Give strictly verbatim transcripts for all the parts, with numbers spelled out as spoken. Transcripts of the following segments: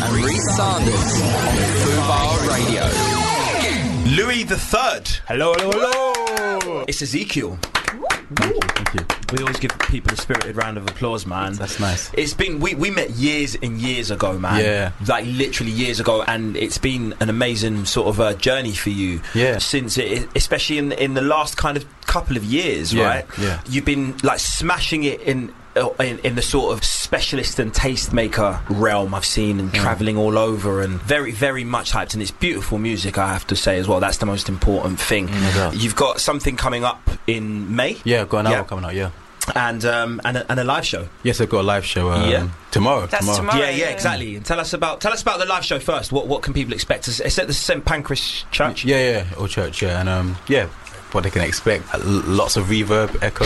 and Reece Sanders on Fubar Radio. Louis the Third. Hello, hello, hello. It's Ezekiel. Thank you, thank you. We always give people a spirited round of applause, man. That's nice. It's been we, we met years and years ago, man. Yeah. Like literally years ago, and it's been an amazing sort of uh, journey for you. Yeah. Since it, especially in in the last kind of couple of years, Yeah, right? yeah. You've been like smashing it in. In, in the sort of specialist and tastemaker realm I've seen, and Mm. travelling all over, and very very much hyped, and it's beautiful music, I have to say as well. That's the most important thing. No doubt. You've got something coming up in May. Yeah, I've got an album Yeah. coming out, yeah. And um and a, and a live show. Yes, I've got a live show um, Yeah. tomorrow. That's tomorrow. tomorrow. yeah, yeah, yeah. exactly. And tell us about tell us about the live show first. What what can people expect? It's it's at the Saint Pancras Church. Yeah, yeah, or church, yeah. And um, yeah, what they can expect. Uh, l- lots of reverb, echo.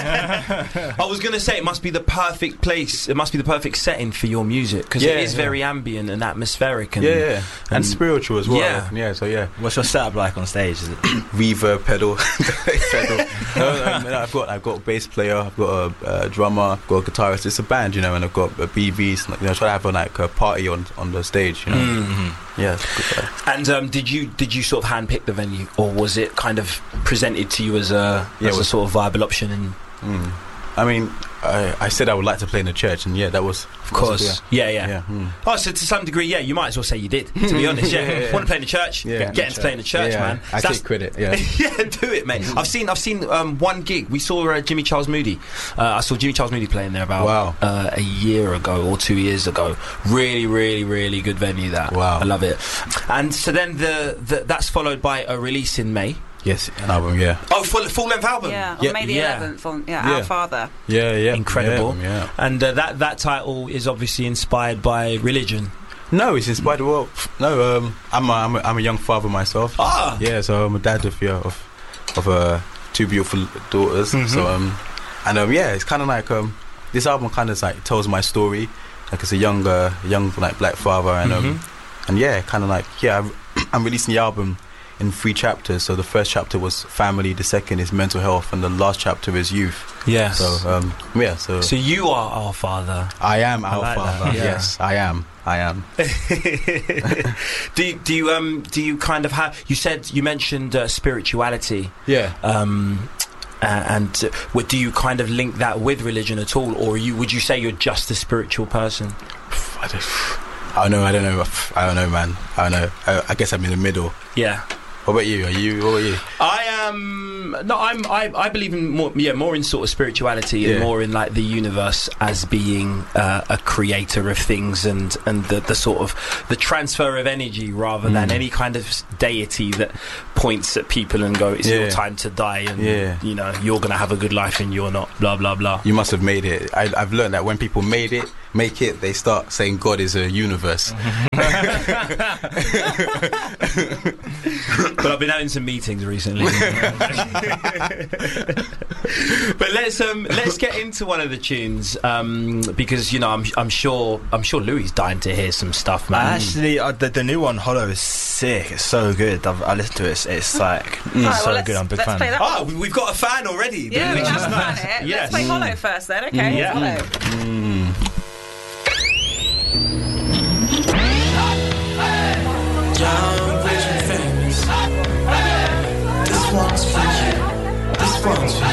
I was going to say it must be the perfect place. It must be the perfect setting for your music, because Yeah, it is yeah. very ambient and atmospheric. And, yeah, yeah. And, and spiritual as well. yeah. Yeah, so yeah. What's your setup like on stage? Is it Reverb pedal. pedal. No, no, no, I've got I've got a bass player, I've got a uh, drummer, I've got a guitarist. It's a band, you know, and I've got a B Vs. You know, try to have a, like a party on on the stage. You know? Mm-hmm. Yeah. It's good, uh, And um, did you did you sort of handpick the venue, or was it kind of presented to you as a Yeah, as it a was- sort of viable option? And mm. I mean, I, I said I would like to play in the church, and yeah, that was of course, yeah, yeah. yeah. Mm. Oh, so to some degree, yeah, you might as well say you did. To be honest, yeah. Yeah, yeah, yeah. Want to play in the church? Yeah. Get into play in the church, yeah, man. I So take credit. Yeah. yeah, do it, mate. I've seen, I've seen um, one gig. We saw uh, Jimmy Charles Moody. Uh, I saw Jimmy Charles Moody playing there about Wow. uh, a year ago or two years ago. Really, really, really good venue. That. Wow. I love it. And so then the, the that's followed by a release in May. Yes, an album. Yeah. Oh, full full length album. Yeah, on Yeah. May the Yeah. eleventh. On yeah, Yeah. Our Father. Yeah, yeah. Incredible. Yeah. yeah. And uh, that that title is obviously inspired by religion. No, it's inspired. Well, no. Um, I'm a, I'm a, I'm a young father myself. Ah. Yeah, so I'm a dad of yeah of of uh, two beautiful daughters. Mhm. So um, and um, yeah, it's kind of like um, this album kind of like tells my story. Like it's a young uh, young like black father, and um, and yeah, kind of like yeah, I'm- I'm releasing the album in three chapters. So the first chapter was family, the second is mental health, and the last chapter is youth. Yes. So um, yeah, so, So you are our father. I am our like that, father. yeah. Yes, I am. I am. do you, do you um do you kind of have? You said you mentioned uh, spirituality. Yeah. Um, uh, and uh, what, do you kind of link that with religion at all, or you would you say you're just a spiritual person? I don't, I don't know. I don't know. I don't know, man. I don't know. I, I guess I'm in the middle. Yeah. What about you? Are you? What about you? I am no. I'm. I, I believe in more. Yeah, more in sort of spirituality and Yeah. more in like the universe as being uh, a creator of things, and and the, the sort of the transfer of energy rather than Mm. any kind of s- deity that points at people and go, "It's your Yeah. time to die," and Yeah. you know you're gonna have a good life and you're not. Blah blah blah. You must have made it. I, I've learned that when people made it, make it, they start saying God is a universe. But I've been having some meetings recently. But let's um let's get into one of the tunes, um, because you know I'm I'm sure I'm sure Louis is dying to hear some stuff, man. actually uh, the, the new one, Hollow, is sick. It's so good. I've, I listened to it. It's, it's like Right, so well, let's, good. I'm a big let's fan. play that Ah, one. we- we've got a fan already. Yeah, we which have is a nice. fan it. Yes. Let's play Hollow first then, okay? Yeah. Hollow. Mm. Young, rich and famous. This one's for you. This one's for